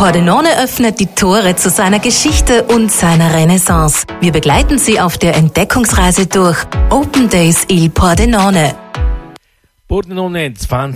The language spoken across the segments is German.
Pordenone öffnet die Tore zu seiner Geschichte und seiner Renaissance. Wir begleiten Sie auf der Entdeckungsreise durch Open Days Il Pordenone. Pordenone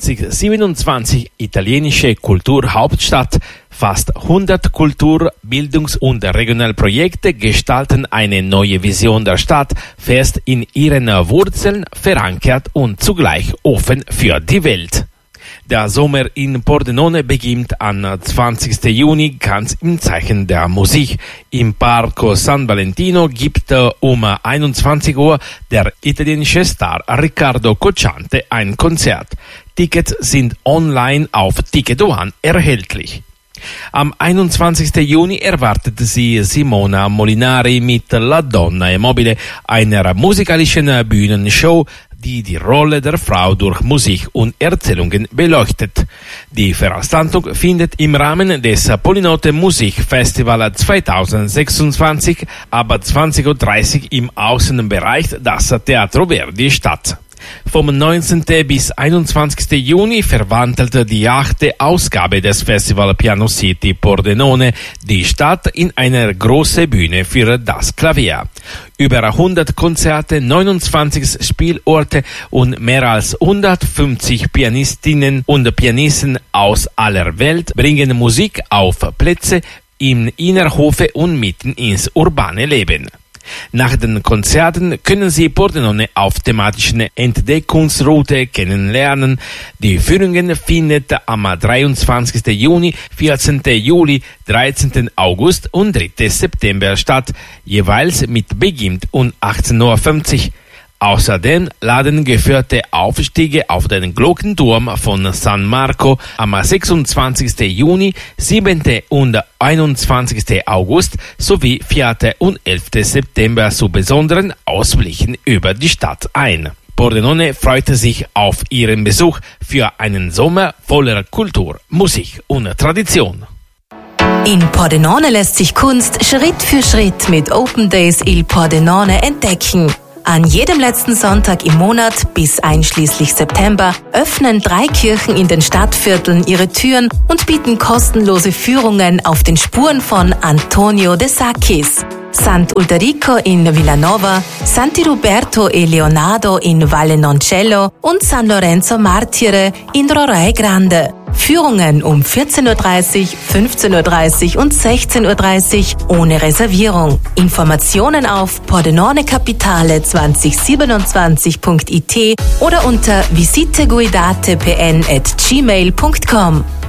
2027, italienische Kulturhauptstadt. Fast 100 Kultur-, Bildungs- und Regionalprojekte gestalten eine neue Vision der Stadt, fest in ihren Wurzeln verankert und zugleich offen für die Welt. Der Sommer in Pordenone beginnt am 20. Juni ganz im Zeichen der Musik. Im Parco San Valentino gibt um 21 Uhr der italienische Star Riccardo Cocciante ein Konzert. Tickets sind online auf Ticket One erhältlich. Am 21. Juni erwartet sie Simona Molinari mit La Donna è Mobile, einer musikalischen Bühnenshow, die Rolle der Frau durch Musik und Erzählungen beleuchtet. Die Veranstaltung findet im Rahmen des Polinote Musikfestival 2026 ab 20.30 Uhr im Außenbereich des Teatro Verdi statt. Vom 19. bis 21. Juni verwandelt die 8. Ausgabe des Festival Piano City Pordenone die Stadt in eine große Bühne für das Klavier. Über 100 Konzerte, 29 Spielorte und mehr als 150 Pianistinnen und Pianisten aus aller Welt bringen Musik auf Plätze im Innerhofe und mitten ins urbane Leben. Nach den Konzerten können Sie Pordenone auf thematischen Entdeckungsroute kennenlernen. Die Führungen findet am 23. Juni, 14. Juli, 13. August und 3. September statt, jeweils mit Beginn um 18.50 Uhr. Außerdem laden geführte Aufstiege auf den Glockenturm von San Marco am 26. Juni, 7. und 21. August sowie 4. und 11. September zu besonderen Ausblicken über die Stadt ein. Pordenone freute sich auf ihren Besuch für einen Sommer voller Kultur, Musik und Tradition. In Pordenone lässt sich Kunst Schritt für Schritt mit Open Days Il Pordenone entdecken. An jedem letzten Sonntag im Monat bis einschließlich September öffnen 3 Kirchen in den Stadtvierteln ihre Türen und bieten kostenlose Führungen auf den Spuren von Antonio de Sacchis. Sant'Ulderico in Villanova, Santi Ruberto e Leonardo in Valle Noncello und San Lorenzo Martire in Rorae Grande. Führungen um 14.30 Uhr, 15.30 Uhr und 16.30 Uhr ohne Reservierung. Informationen auf pordenonecapitale2027.it oder unter visiteguidatepn@gmail.com.